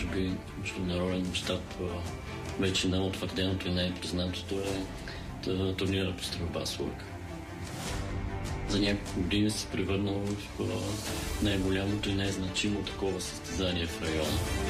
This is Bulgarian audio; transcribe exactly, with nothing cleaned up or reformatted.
може би международен мащаб вече най-утвърденото и най-признатото е турнира по стрелба с лук. За няколко години се превърнал в най-голямото и най-значимо такова състезание в района.